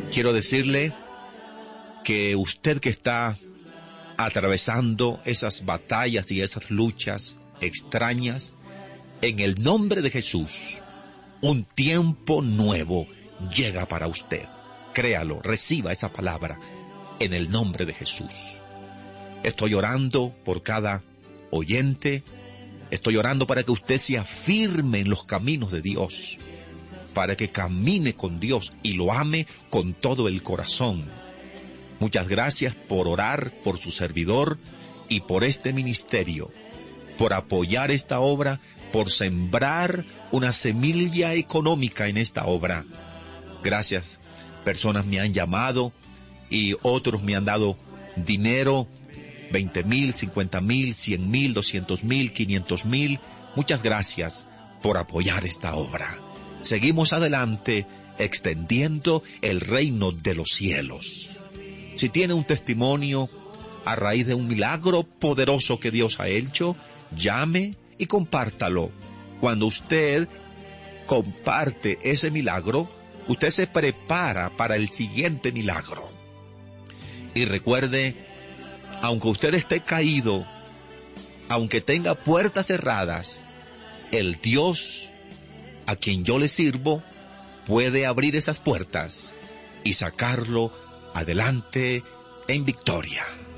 Quiero decirle que usted que está atravesando esas batallas y esas luchas extrañas, en el nombre de Jesús, un tiempo nuevo llega para usted. Créalo, reciba esa palabra en el nombre de Jesús. Estoy orando por cada oyente, estoy orando para que usted se afirme en los caminos de Dios, para que camine con Dios y lo ame con todo el corazón. Muchas gracias por orar por su servidor y por este ministerio, por apoyar esta obra, por sembrar una semilla económica en esta obra. Gracias. Personas me han llamado y otros me han dado dinero, 20,000, 50,000, 100,000, 200,000, 500,000. Muchas gracias por apoyar esta obra. Seguimos adelante extendiendo el reino de los cielos. Si tiene un testimonio a raíz de un milagro poderoso que Dios ha hecho, llame y compártalo. Cuando usted comparte ese milagro, usted se prepara para el siguiente milagro. Y recuerde, aunque usted esté caído, aunque tenga puertas cerradas, el Dios a quien yo le sirvo puede abrir esas puertas y sacarlo adelante en victoria.